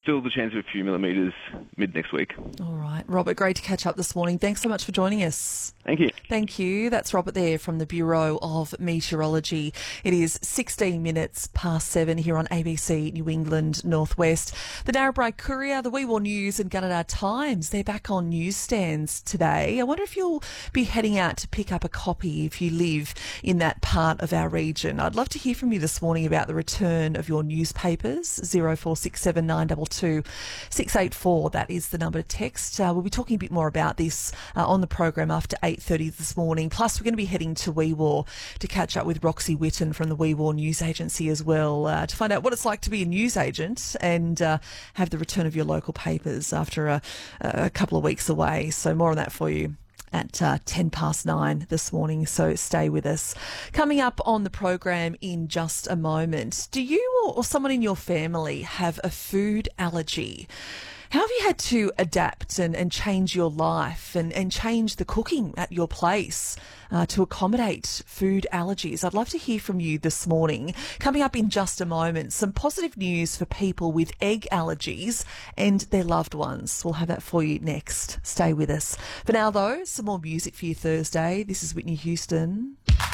still the chance of a few millimetres mid next week. All right. Robert, great to catch up this morning. Thanks so much for joining us. Thank you. Thank you. That's Robert there from the Bureau of Meteorology. It is 16 minutes past 7 here on ABC New England Northwest. The Narrabri Courier, the Wee Waa News and Gunnedah Times, they're back on newsstands today. I wonder if you'll be heading out to pick up a copy if you live in that part of our region. I'd love to hear from you this morning about the return of your newspapers. 0467 922 684. That is the number to text. We'll be talking a bit more about this on the program after 8:30 this morning. Plus, we're going to be heading to Wee Waa to catch up with Roxy Witten from the Wee Waa News Agency as well to find out what it's like to be a news agent and have the return of your local papers after a couple of weeks away. So more on that for you at 9:10 this morning, so stay with us. Coming up on the program in just a moment, do you or someone in your family have a food allergy? How have you had to adapt and change your life and change the cooking at your place to accommodate food allergies? I'd love to hear from you this morning. Coming up in just a moment, some positive news for people with egg allergies and their loved ones. We'll have that for you next. Stay with us. For now, though, some more music for you Thursday. This is Whitney Houston.